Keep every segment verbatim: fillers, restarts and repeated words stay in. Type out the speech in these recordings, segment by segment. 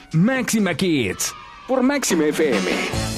Máxima Kids por Máxima F M.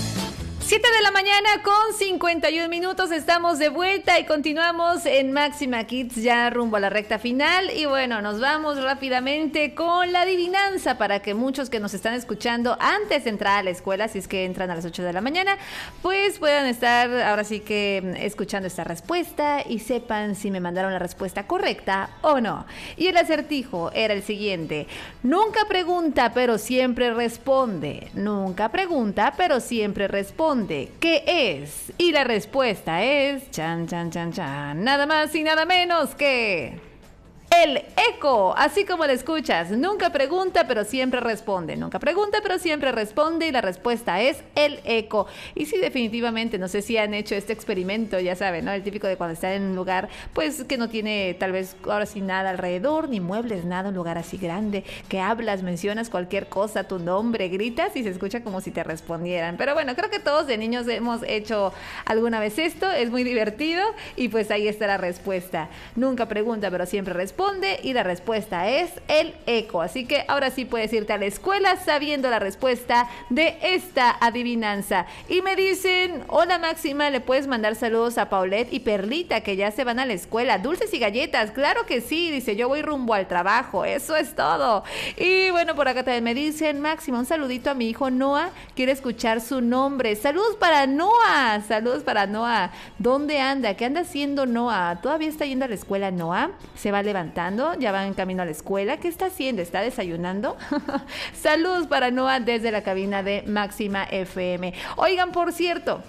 siete de la mañana con cincuenta y un minutos, estamos de vuelta y continuamos en Máxima Kids ya rumbo a la recta final. Y bueno, nos vamos rápidamente con la adivinanza para que muchos que nos están escuchando antes de entrar a la escuela, si es que entran a las ocho de la mañana, pues puedan estar ahora sí que escuchando esta respuesta y sepan si me mandaron la respuesta correcta o no. Y el acertijo era el siguiente: nunca pregunta pero siempre responde, nunca pregunta pero siempre responde. ¿Qué es? Y la respuesta es chan, chan, chan, chan, nada más y nada menos que el eco, así como lo escuchas. Nunca pregunta, pero siempre responde. Nunca pregunta, pero siempre responde. Y la respuesta es el eco. Y sí, definitivamente, no sé si han hecho este experimento, ya saben, ¿no? El típico de cuando están en un lugar, pues, que no tiene, tal vez, ahora sí nada alrededor, ni muebles, nada, un lugar así grande, que hablas, mencionas cualquier cosa, tu nombre, gritas y se escucha como si te respondieran. Pero bueno, creo que todos de niños hemos hecho alguna vez esto. Es muy divertido. Y pues ahí está la respuesta. Nunca pregunta, pero siempre responde. Y la respuesta es el eco. Así que ahora sí puedes irte a la escuela sabiendo la respuesta de esta adivinanza. Y me dicen: hola Máxima, ¿le puedes mandar saludos a Paulette y Perlita, que ya se van a la escuela? Dulces y galletas, claro que sí. Dice: yo voy rumbo al trabajo, eso es todo. Y bueno, por acá también me dicen: Máxima, un saludito a mi hijo Noah, quiere escuchar su nombre. Saludos para Noah, saludos para Noah. ¿Dónde anda? ¿Qué anda haciendo Noah? ¿Todavía está yendo a la escuela Noah? ¿Se va a levantar? Ya van en camino a la escuela. ¿Qué está haciendo? ¿Está desayunando? Saludos para Noah desde la cabina de Máxima F M. Oigan, por cierto...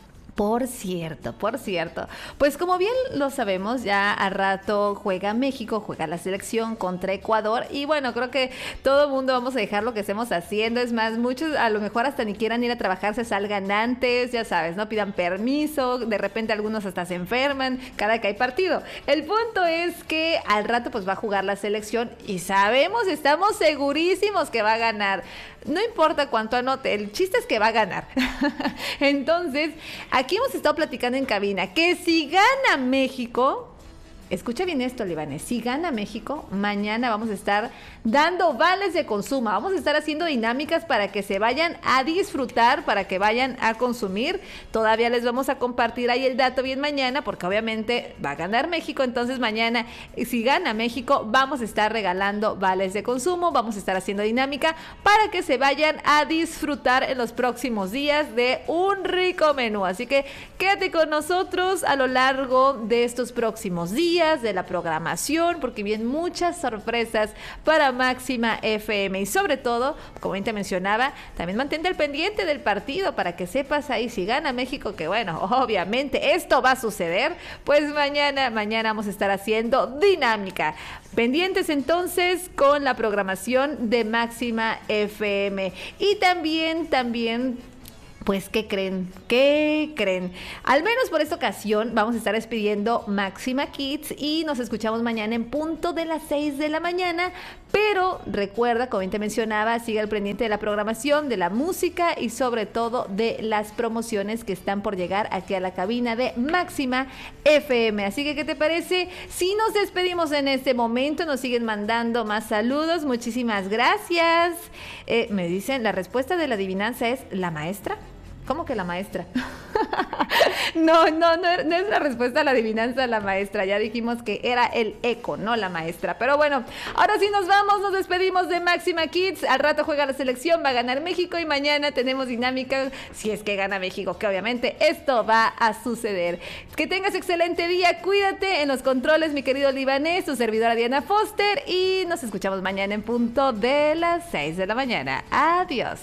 Por cierto, por cierto, pues como bien lo sabemos, ya al rato juega México, juega la selección contra Ecuador y bueno, creo que todo el mundo vamos a dejar lo que estemos haciendo. Es más, muchos a lo mejor hasta ni quieran ir a trabajar, se salgan antes, ya sabes, no pidan permiso, de repente algunos hasta se enferman cada que hay partido. El punto es que al rato pues va a jugar la selección y sabemos, estamos segurísimos que va a ganar. No importa cuánto anote, el chiste es que va a ganar. Entonces, aquí hemos estado platicando en cabina que si gana México, escucha bien esto, Libanes, si gana México, mañana vamos a estar dando vales de consumo, vamos a estar haciendo dinámicas para que se vayan a disfrutar, para que vayan a consumir. Todavía les vamos a compartir ahí el dato bien mañana, porque obviamente va a ganar México, entonces mañana, si gana México, vamos a estar regalando vales de consumo, vamos a estar haciendo dinámica para que se vayan a disfrutar en los próximos días de un rico menú. Así que quédate con nosotros a lo largo de estos próximos días, de la programación, porque vienen muchas sorpresas para Máxima F M y sobre todo, como bien te mencionaba, también mantente al pendiente del partido para que sepas ahí si gana México, que bueno, obviamente esto va a suceder, pues mañana, mañana vamos a estar haciendo dinámica. Pendientes entonces con la programación de Máxima F M y también, también pues, ¿qué creen? ¿Qué creen? Al menos por esta ocasión vamos a estar despidiendo Máxima Kids y nos escuchamos mañana en punto de las seis de la mañana. Pero recuerda, como bien te mencionaba, sigue al pendiente de la programación, de la música y sobre todo de las promociones que están por llegar aquí a la cabina de Máxima F M. Así que, ¿qué te parece si nos despedimos en este momento? Nos siguen mandando más saludos. Muchísimas gracias. Eh, me dicen, la respuesta de la adivinanza es la maestra. ¿Cómo que la maestra? no, no, no, no es la respuesta a la adivinanza de la maestra. Ya dijimos que era el eco, no la maestra. Pero bueno, ahora sí nos vamos, nos despedimos de Máxima Kids. Al rato juega la selección, va a ganar México y mañana tenemos dinámica, si es que gana México, que obviamente esto va a suceder. Que tengas excelente día, cuídate en los controles, mi querido Libanés, su servidora Diana Foster y nos escuchamos mañana en punto de las seis de la mañana. Adiós.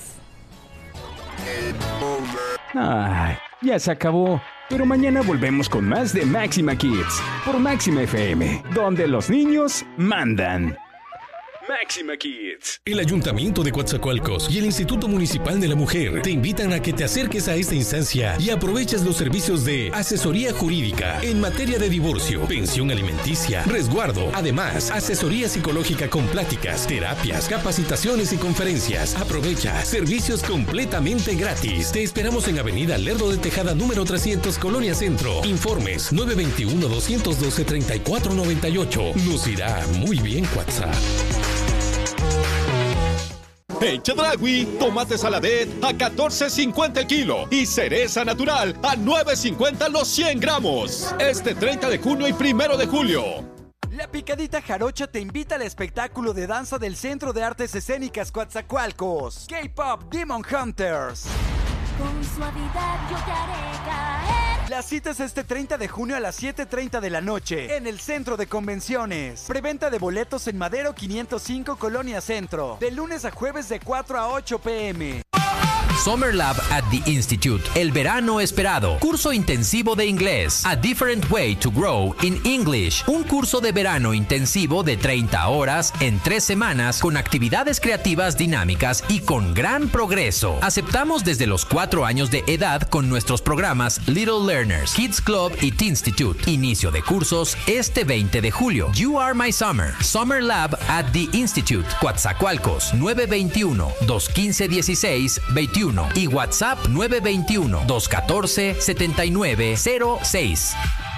Ay, ya se acabó. Pero mañana volvemos con más de Máxima Kids por Máxima F M, donde los niños mandan. Máxima Kids. El Ayuntamiento de Coatzacoalcos y el Instituto Municipal de la Mujer te invitan a que te acerques a esta instancia y aproveches los servicios de asesoría jurídica en materia de divorcio, pensión alimenticia, resguardo. Además, asesoría psicológica con pláticas, terapias, capacitaciones y conferencias. Aprovecha servicios completamente gratis. Te esperamos en Avenida Lerdo de Tejada número trescientos, Colonia Centro. Informes nueve dos uno, dos uno dos, tres cuatro nueve ocho. Nos irá muy bien, WhatsApp. En Chedraui, tomate saladet a catorce cincuenta el kilo y cereza natural a nueve cincuenta los cien gramos. Este treinta de junio y primero de julio. La Picadita Jarocha te invita al espectáculo de danza del Centro de Artes Escénicas Coatzacoalcos. K-Pop Demon Hunters. Con suavidad yo te haré caer. La cita es este treinta de junio a las siete treinta de la noche en el Centro de Convenciones. Preventa de boletos en Madero quinientos cinco Colonia Centro. De lunes a jueves de cuatro a ocho pm. Summer Lab at the Institute. El verano esperado. Curso intensivo de inglés. A Different Way to Grow in English. Un curso de verano intensivo de treinta horas en tres semanas con actividades creativas dinámicas y con gran progreso. Aceptamos desde los cuatro años de edad con nuestros programas Little Learners, Kids Club y Teenstitute. Inicio de cursos este veinte de julio. You Are My Summer. Summer Lab at the Institute. Coatzacoalcos nueve veintiuno, dos quince, dieciséis, veintiuno y WhatsApp nueve veintiuno, dos catorce, setenta y nueve cero seis.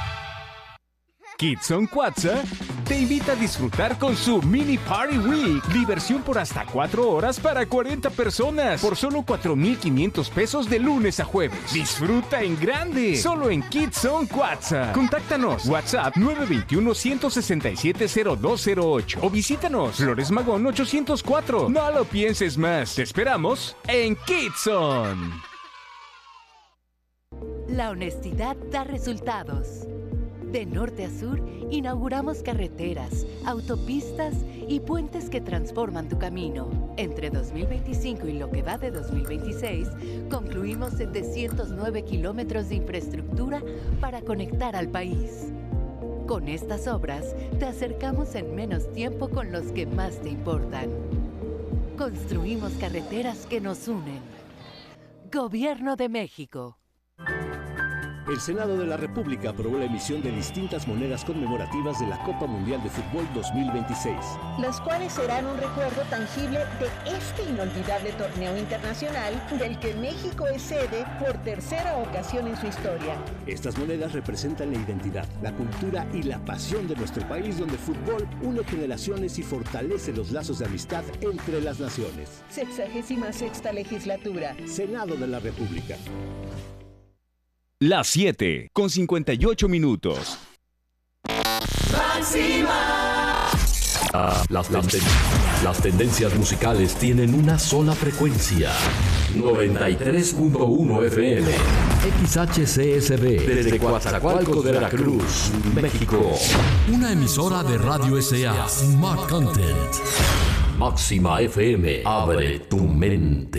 Kids on Cuatza te invita a disfrutar con su Mini Party Week. Diversión por hasta cuatro horas para cuarenta personas por solo cuatro mil quinientos pesos de lunes a jueves. Disfruta en grande, solo en Kids on Cuatza. Contáctanos, WhatsApp nueve veintiuno, ciento sesenta y siete, cero dos cero ocho o visítanos, Flores Magón ochocientos cuatro. No lo pienses más, te esperamos en Kids On. La honestidad da resultados. De norte a sur, inauguramos carreteras, autopistas y puentes que transforman tu camino. Entre dos mil veinticinco y lo que va de dos mil veintiséis, concluimos setecientos nueve kilómetros de infraestructura para conectar al país. Con estas obras, te acercamos en menos tiempo con los que más te importan. Construimos carreteras que nos unen. Gobierno de México. El Senado de la República aprobó la emisión de distintas monedas conmemorativas de la Copa Mundial de Fútbol dos mil veintiséis. Las cuales serán un recuerdo tangible de este inolvidable torneo internacional del que México es sede por tercera ocasión en su historia. Estas monedas representan la identidad, la cultura y la pasión de nuestro país, donde el fútbol une generaciones y fortalece los lazos de amistad entre las naciones. Sexagésima sexta legislatura. Senado de la República. Las siete, con cincuenta y ocho minutos. ¡Máxima! Ah, las, las, ten las tendencias musicales tienen una sola frecuencia. noventa y tres punto uno F M. X H C S B. Desde Coatzacoalcos de Veracruz, México. Una emisora de Radio S A. Smart Content. Máxima F M. Abre tu mente.